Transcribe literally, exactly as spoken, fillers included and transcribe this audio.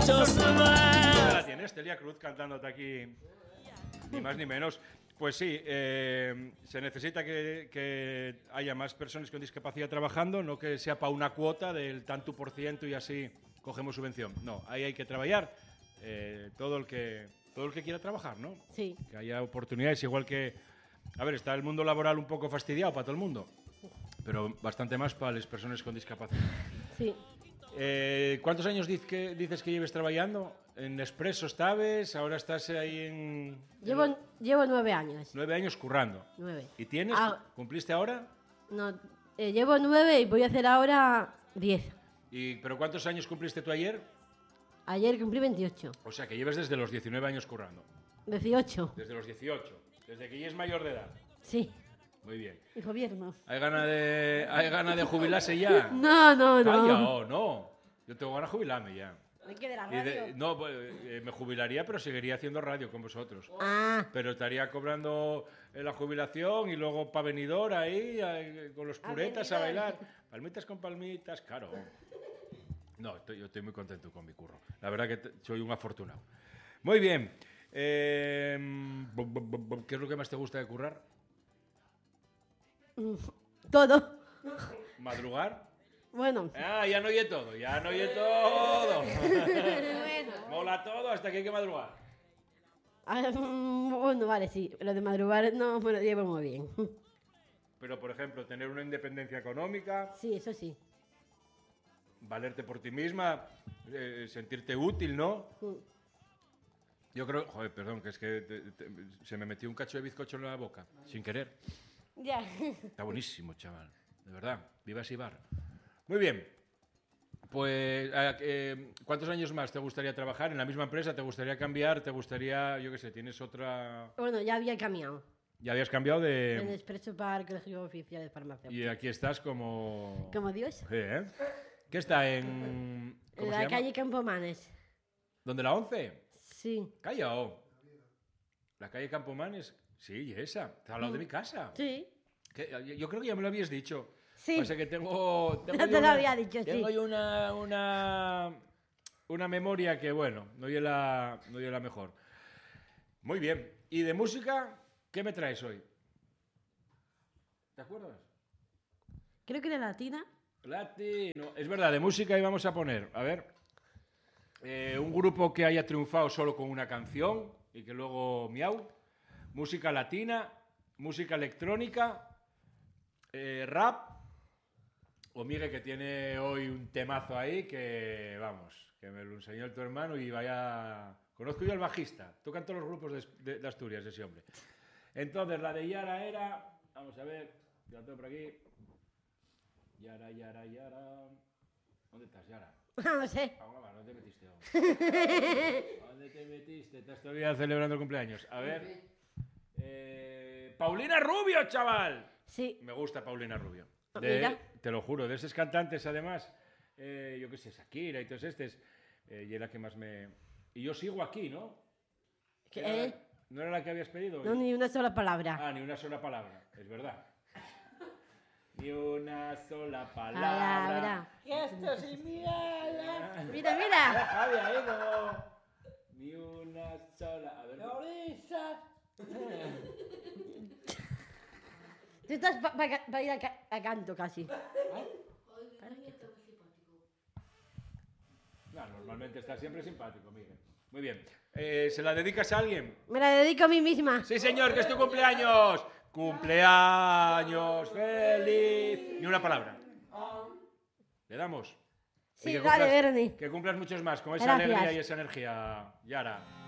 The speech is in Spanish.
muchos más. La tienes, Celia Cruz cantándote aquí, ni más ni menos. Pues sí, eh, se necesita que, que haya más personas con discapacidad trabajando, no que sea para una cuota del tanto por ciento y así cogemos subvención. No, ahí hay que trabajar eh, todo el que todo el que quiera trabajar, ¿no? Sí. Que haya oportunidades, igual que... A ver, está el mundo laboral un poco fastidiado para todo el mundo, pero bastante más para las personas con discapacidad. Sí. Eh, ¿Cuántos años diz que, dices que lleves trabajando? ¿En Expreso estabas? ¿Ahora estás ahí en...? Llevo, en... llevo nueve años. Nueve años currando. Nueve. ¿Y tienes? Ah. ¿Cumpliste ahora? No, eh, llevo nueve y voy a hacer ahora diez. ¿Y, ¿Pero cuántos años cumpliste tú ayer? Ayer cumplí veintiocho. O sea, que lleves desde los diecinueve años currando. dieciocho. Desde los dieciocho. Desde que ya es mayor de edad. Sí. Muy bien. Y gobierno. ¿Hay ganas de, ¿hay ganas de jubilarse ya? No, no, no. Calla, oh, no. Yo tengo ganas de jubilarme ya. Hay que de la Y de- radio. no, pues, eh, me jubilaría, pero seguiría haciendo radio con vosotros. Ah, Pero estaría cobrando eh, la jubilación y luego pa' venidor ahí, eh, con los A puretas a, venidor. bailar. Palmitas con palmitas, claro. No, estoy- yo estoy muy contento con mi curro. La verdad que te- soy un afortunado. Muy bien. Eh, bu- bu- bu- bu- ¿Qué es lo que más te gusta de currar? todo. ¿Madrugar? Bueno. Ah, ya no oye todo, ya no oye todo. Bueno. Mola todo hasta que hay que madrugar. Ah, mm, bueno, vale, sí. Lo de madrugar no me lo llevo muy bien. Pero, por ejemplo, tener una independencia económica, Sí, eso sí. valerte por ti misma, eh, sentirte útil, ¿no? Mm. Yo creo... Joder, perdón, que es que te- te- se me metió un cacho de bizcocho en la boca, sin querer. Ya. Está buenísimo, chaval. De verdad. Viva Sibar. Muy bien. Pues, eh, eh, ¿cuántos años más te gustaría trabajar en la misma empresa? ¿Te gustaría cambiar? ¿Te gustaría, yo qué sé, tienes otra... Bueno, ya había cambiado. Ya habías cambiado En de... Expreso para el Colegio Oficial de Farmacia. Y aquí estás como... Como Dios. Sí, ¿eh? ¿Qué está en...? ¿Cómo En se la llama? calle Campomanes. ¿Dónde, la once? Sí. Callao. La calle Campomanes. Sí, esa. Está al lado de mi casa. Sí. Que- yo- yo creo que ya me lo habías dicho. Sí. Pasa que tengo... tengo Ya yo te lo una- había dicho, sí. Tengo yo una, una, una memoria que, bueno, no es la, no es la mejor. Muy bien. ¿Y de música? ¿Qué me traes hoy? ¿Te acuerdas? Creo que era latina. Latino. Es verdad, de música íbamos a poner, a ver, eh, un grupo que haya triunfado solo con una canción y que luego miau. Música latina, música electrónica, eh, rap. O Miguel, que tiene hoy un temazo ahí que, vamos, que me lo enseñó tu hermano y vaya... Conozco yo al bajista, tocan todos los grupos de, de- de Asturias ese hombre. Entonces, la de Yara era... Vamos a ver, ya lo tengo por aquí. Yara, Yara, Yara... ¿Dónde estás, Yara? No sé. Vamos, va, ¿dónde te metiste? Hombre? ¿Dónde te metiste? Estás todavía celebrando el cumpleaños. A ver... Eh, Paulina Rubio, chaval. Sí. Me gusta Paulina Rubio. Ah, De- mira. te lo juro, de esos cantantes además, eh, yo qué sé, Shakira y todos estos, eh, y era la que más me... Y yo sigo aquí, ¿no? ¿Qué, Era la- eh? ¿No era la que habías pedido? No, ni una sola palabra. Ah, ni una sola palabra, es verdad. Ni una sola palabra. Palabra. Esto sí, mira. Mira, mira. Javi, ahí como... Ni una sola... A ver... Tú estás para ir a, ca- a canto casi. No, normalmente está siempre simpático, Miguel. Muy bien. Eh, ¿Se la dedicas a alguien? Me la dedico a mí misma. Sí, señor, que es tu cumpleaños. ¡Cumpleaños feliz! Ni una palabra. ¿Le damos? Sí, Y que dale, cumplas- Bernie. Que cumplas muchos más, con esa Gracias. alegría y esa energía, Yara.